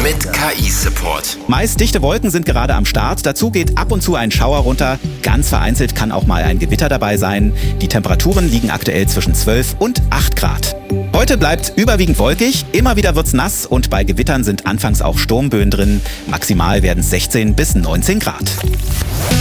mit KI-Support. Meist dichte Wolken sind gerade am Start. Dazu geht ab und zu ein Schauer runter. Ganz vereinzelt kann auch mal ein Gewitter dabei sein. Die Temperaturen liegen aktuell zwischen 12 und 8 Grad. Heute bleibt überwiegend wolkig, immer wieder wird's nass und bei Gewittern sind anfangs auch Sturmböen drin. Maximal werden es 16 bis 19 Grad.